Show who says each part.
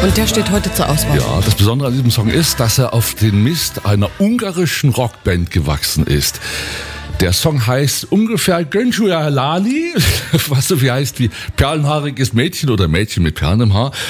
Speaker 1: Und der steht heute zur Auswahl.
Speaker 2: Ja, das Besondere an diesem Song ist, dass er auf den Mist einer ungarischen Rockband gewachsen ist. Der Song heißt ungefähr Gönjuja Lali, was so viel heißt wie perlenhaariges Mädchen oder Mädchen mit Perlen im Haar.